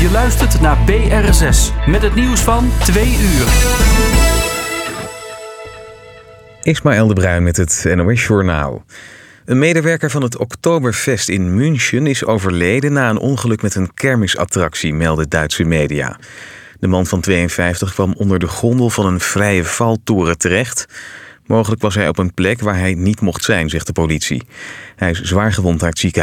Je luistert naar BRS6 met het nieuws van 2 uur. Ismaël de Bruin met het NOS-journaal. Een medewerker van het Oktoberfest in München is overleden na een ongeluk met een kermisattractie, melden Duitse media. De man van 52 kwam onder de gondel van een vrije valtoren terecht. Mogelijk was hij op een plek waar hij niet mocht zijn, zegt de politie. Hij is zwaar gewond naar het ziekenhuis.